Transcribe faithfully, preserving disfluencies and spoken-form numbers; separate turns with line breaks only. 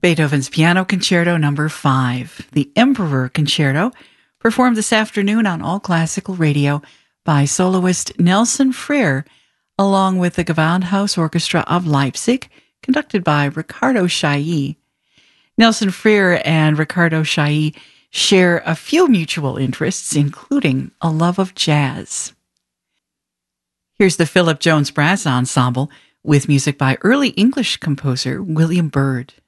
Beethoven's Piano Concerto Number five, the Emperor Concerto, performed this afternoon on All Classical Radio by soloist Nelson Freire, along with the Gewandhaus Orchestra of Leipzig, conducted by Riccardo Chailly. Nelson Freire and Riccardo Chailly share a few mutual interests, including a love of jazz. Here's the Philip Jones Brass Ensemble with music by early English composer William Byrd.